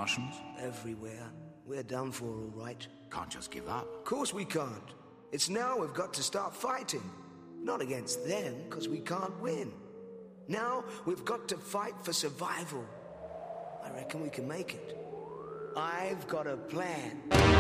Martians? Everywhere. We're done for, all right. Can't just give up. Of course we can't. It's now we've got to start fighting. Not against them, because we can't win. Now we've got to fight for survival. I reckon we can make it. I've got a plan.